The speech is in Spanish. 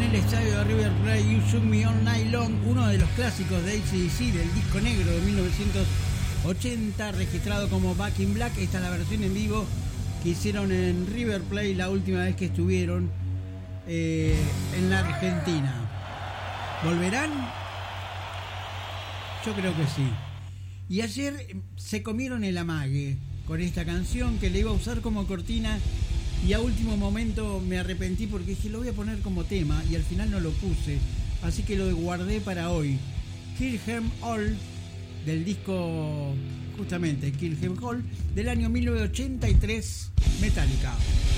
el estadio de River Plate, You Shook Me All Night Long, uno de los clásicos de AC/DC del disco negro de 1980, registrado como Back in Black. Esta es la versión en vivo que hicieron en River Plate la última vez que estuvieron en la Argentina. ¿Volverán? Yo creo que sí. Y ayer se comieron el amague con esta canción que le iba a usar como cortina y a último momento me arrepentí porque dije lo voy a poner como tema y al final no lo puse, así que lo guardé para hoy. Kill 'Em All, del disco justamente Kill 'Em All del año 1983, Metallica.